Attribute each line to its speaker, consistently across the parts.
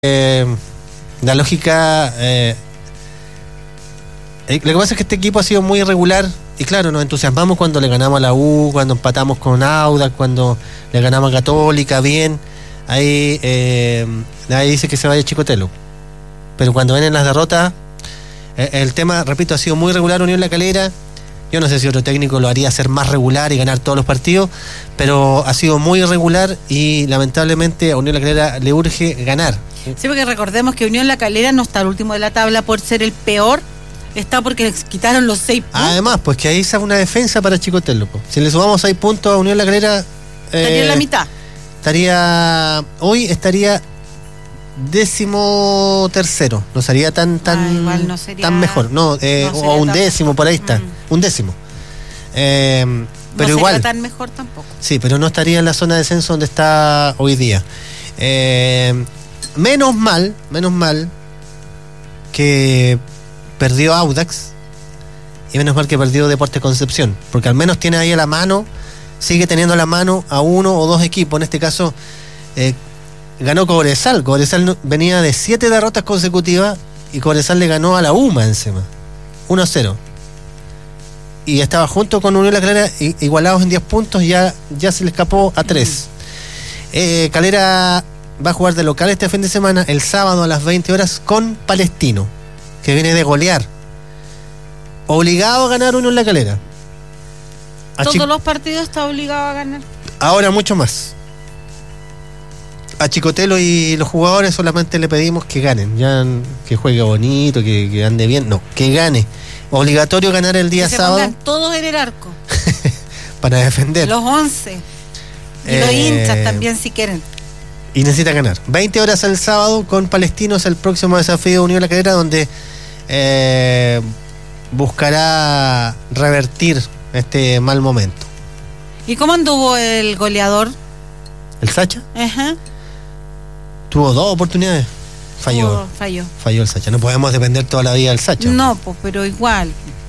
Speaker 1: la lógica, lo que pasa es que este equipo ha sido muy irregular y claro, nos entusiasmamos cuando le ganamos a la U, cuando empatamos con Audax, cuando le ganamos a Católica, bien, ahí nadie dice que se vaya Chicotelo, pero cuando vienen las derrotas, el tema, repito, ha sido muy irregular Unión La Calera. Yo no sé si otro técnico lo haría ser más regular y ganar todos los partidos, pero ha sido muy irregular y lamentablemente a Unión La Calera le urge ganar.
Speaker 2: Sí, porque recordemos que Unión La Calera no está al último de la tabla por ser el peor, está porque les quitaron los 6 puntos.
Speaker 1: Además, pues que ahí está una defensa para Chicotelo. Si le sumamos 6 puntos a Unión La Calera...
Speaker 2: estaría en la mitad.
Speaker 1: Hoy estaría 13º, no sería tan
Speaker 2: no sería,
Speaker 1: tan mejor, no, o un décimo, por ahí está, un décimo. Pero
Speaker 2: no
Speaker 1: igual
Speaker 2: sería tan mejor tampoco.
Speaker 1: Sí, pero no estaría en la zona de descenso donde está hoy día. Menos mal que perdió Audax y menos mal que perdió Deportes Concepción, porque al menos tiene ahí a la mano, sigue teniendo a la mano a uno o dos equipos, en este caso ganó Cobresal venía de 7 derrotas consecutivas y Cobresal le ganó a la UMA encima, 1-0. Y estaba junto con Unión La Calera igualados en 10 puntos, ya se le escapó a 3. Calera va a jugar de local este fin de semana, el sábado a las 20 horas con Palestino, que viene de golear. Obligado a ganar Unión La Calera.
Speaker 2: Todos los partidos está obligado a ganar.
Speaker 1: Ahora mucho más. A Chicotelo y los jugadores solamente le pedimos que ganen, ya que juegue bonito, que ande bien, no, que gane. Obligatorio ganar el día sábado.
Speaker 2: Que se pongan todos en el arco.
Speaker 1: Para defender.
Speaker 2: Los 11. Y los hinchas también si quieren.
Speaker 1: Y necesita ganar. 20 horas el sábado con Palestinos, el próximo desafío de Unión La Calera, donde buscará revertir este mal momento.
Speaker 2: ¿Y cómo anduvo el goleador?
Speaker 1: ¿El Sacha?
Speaker 2: Ajá.
Speaker 1: Tuvo 2 oportunidades. Falló el Sacha. No podemos depender toda la vida del Sacha.
Speaker 2: No, pues, pero igual.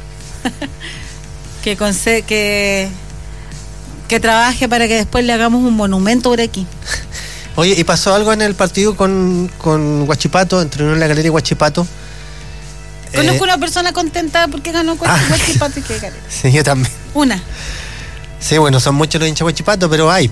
Speaker 2: que trabaje para que después le hagamos un monumento por aquí.
Speaker 1: Oye, ¿y pasó algo en el partido con Huachipato, entre Unión La Calera y Huachipato?
Speaker 2: Conozco una persona contenta porque ganó Huachipato y que Calera.
Speaker 1: Sí, yo también.
Speaker 2: Una.
Speaker 1: Sí, bueno, son muchos los hinchas de Huachipato, pero hay.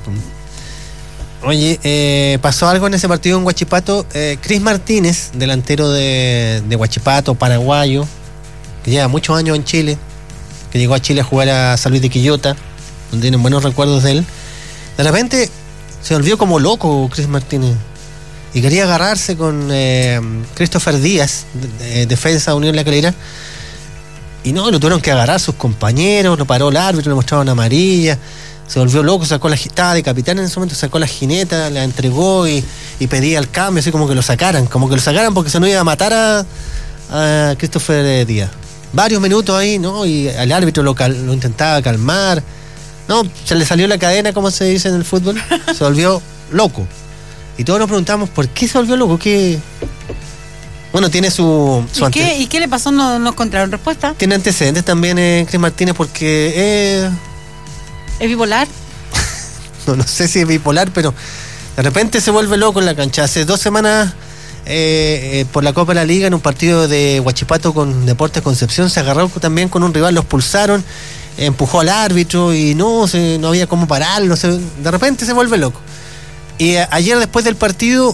Speaker 1: Oye, pasó algo en ese partido en Huachipato. Cris Martínez, delantero de Huachipato, paraguayo, que lleva muchos años en Chile, que llegó a Chile a jugar a San Luis de Quillota, donde tienen buenos recuerdos de él. De repente se volvió como loco Cris Martínez y quería agarrarse con Christopher Díaz, defensa de Unión La Calera, y no, lo tuvieron que agarrar sus compañeros, lo paró el árbitro, le mostraron amarilla. Se volvió loco, estaba de capitán en ese momento, sacó la jineta, la entregó y pedía el cambio, así como que lo sacaran porque se no iba a matar a Christopher Díaz. Varios minutos ahí, ¿no? Y al árbitro lo intentaba calmar. No, se le salió la cadena, como se dice en el fútbol, se volvió loco. Y todos nos preguntamos, ¿por qué se volvió loco? ¿Qué? Bueno, tiene su
Speaker 2: ¿Y qué le pasó? ¿No encontraron respuesta?
Speaker 1: Tiene antecedentes también Cris Martínez porque...
Speaker 2: ¿Es bipolar?
Speaker 1: No sé si es bipolar, pero de repente se vuelve loco en la cancha. Hace 2 semanas, por la Copa de la Liga, en un partido de Huachipato con Deportes Concepción, se agarró también con un rival, lo expulsaron, empujó al árbitro y no había cómo pararlo. De repente se vuelve loco. Y ayer, después del partido,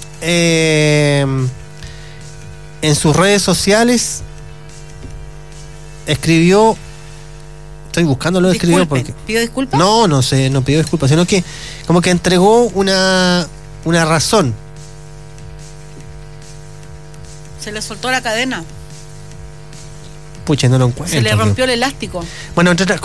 Speaker 1: en sus redes sociales, escribió... Estoy buscando lo que escribió porque...
Speaker 2: ¿Pidió disculpas?
Speaker 1: No pidió disculpas, sino que como que entregó una razón.
Speaker 2: Se le soltó la cadena.
Speaker 1: Pucha, no lo encuentro.
Speaker 2: Se le rompió el elástico.
Speaker 1: Bueno, entre otras